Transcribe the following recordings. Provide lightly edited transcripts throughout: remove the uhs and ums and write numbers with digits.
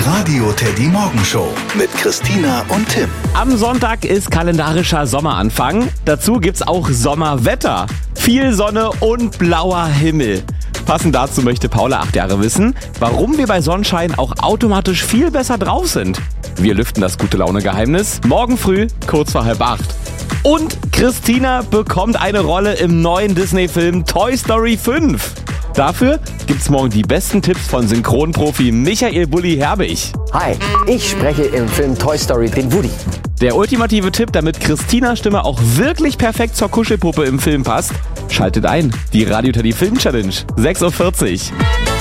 Radio Teddy Morgenshow mit Christina und Tim. Am Sonntag ist kalendarischer Sommeranfang. Dazu gibt's auch Sommerwetter. Viel Sonne und blauer Himmel. Passend dazu möchte Paula 8 Jahre wissen, warum wir bei Sonnenschein auch automatisch viel besser drauf sind. Wir lüften das Gute-Laune-Geheimnis morgen früh, kurz vor 7:30. Und Christina bekommt eine Rolle im neuen Disney-Film Toy Story 5. Dafür gibt's morgen die besten Tipps von Synchronprofi Michael Bulli Herbig. Hi, ich spreche im Film Toy Story den Woody. Der ultimative Tipp, damit Christinas Stimme auch wirklich perfekt zur Kuschelpuppe im Film passt, schaltet ein. Die Radio Teddy Film Challenge, 6:40 Uhr.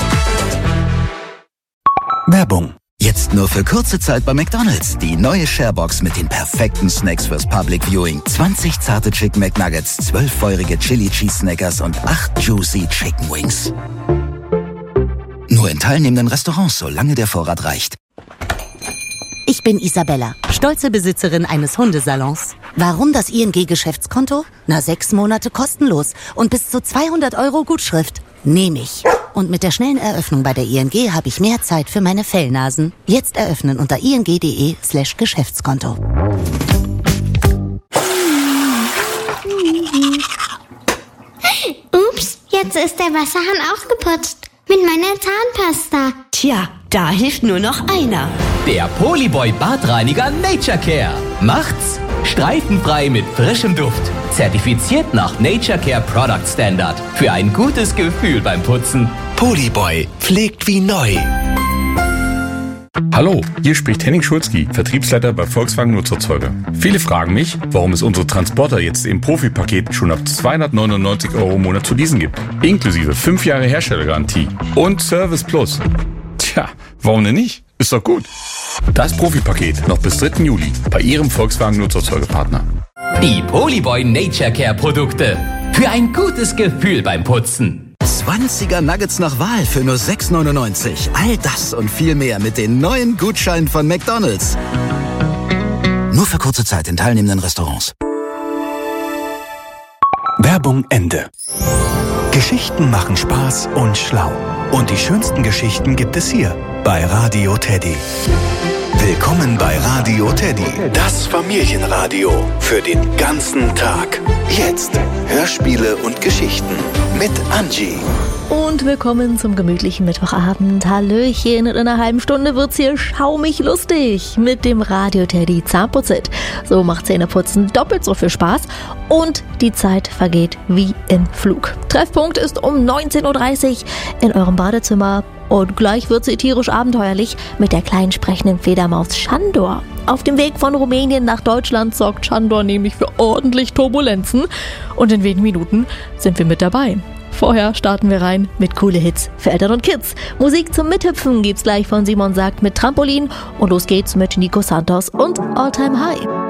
Werbung. Jetzt nur für kurze Zeit bei McDonald's. Die neue Sharebox mit den perfekten Snacks fürs Public Viewing. 20 zarte Chicken McNuggets, 12 feurige Chili Cheese Snackers und 8 juicy Chicken Wings. Nur in teilnehmenden Restaurants, solange der Vorrat reicht. Ich bin Isabella, stolze Besitzerin eines Hundesalons. Warum das ING-Geschäftskonto? 6 Monate kostenlos und bis zu 200 € Gutschrift. Nehme ich. Und mit der schnellen Eröffnung bei der ING habe ich mehr Zeit für meine Fellnasen. Jetzt eröffnen unter ing.de/Geschäftskonto. Ups, jetzt ist der Wasserhahn ausgeputzt. Mit meiner Zahnpasta. Tja, da hilft nur noch einer. Der Polyboy Badreiniger Nature Care. Macht's streifenfrei mit frischem Duft. Zertifiziert nach Nature Care Product Standard. Für ein gutes Gefühl beim Putzen. Polyboy pflegt wie neu. Hallo, hier spricht Henning Schulzki, Vertriebsleiter bei Volkswagen Nutzerzeuger. Viele fragen mich, warum es unsere Transporter jetzt im Profi-Paket schon ab 299 € im Monat zu leasen gibt. Inklusive 5 Jahre Herstellergarantie und Service Plus. Tja, warum denn nicht? Ist doch gut. Das Profi-Paket noch bis 3. Juli bei Ihrem Volkswagen Nutzerzeugerpartner. Die Polyboy Nature Care Produkte. Für ein gutes Gefühl beim Putzen. 20er Nuggets nach Wahl für nur 6,99 €. All das und viel mehr mit den neuen Gutscheinen von McDonald's. Nur für kurze Zeit in teilnehmenden Restaurants. Werbung Ende. Geschichten machen Spaß und schlau. Und die schönsten Geschichten gibt es hier bei Radio Teddy. Willkommen bei Radio Teddy, das Familienradio für den ganzen Tag. Jetzt Hörspiele und Geschichten mit Angie. Und willkommen zum gemütlichen Mittwochabend. Hallöchen, in einer halben Stunde wird's hier schaumig lustig mit dem Radio Teddy Zahnputzit. So macht Zähneputzen doppelt so viel Spaß und die Zeit vergeht wie im Flug. Treffpunkt ist um 19:30 Uhr in eurem Badezimmer. Und gleich wird sie tierisch abenteuerlich mit der kleinen sprechenden Fledermaus Chandor. Auf dem Weg von Rumänien nach Deutschland sorgt Chandor nämlich für ordentlich Turbulenzen. Und in wenigen Minuten sind wir mit dabei. Vorher starten wir rein mit coole Hits für Eltern und Kids. Musik zum Mithüpfen gibt's gleich von Simon Sagt mit Trampolin. Und los geht's mit Nico Santos und All Time High.